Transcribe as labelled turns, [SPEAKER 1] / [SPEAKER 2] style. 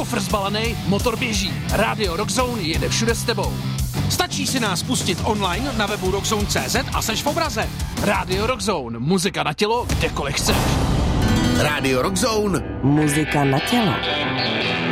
[SPEAKER 1] Kofr zbalený, motor běží. Rádio Rockzone jede všude s tebou. Stačí si nás pustit online na webu rockzone.cz a seš v obraze. Rádio Rockzone, muzika na tělo, kdekoliv chceš.
[SPEAKER 2] Rádio Rockzone,
[SPEAKER 3] muzika na tělo.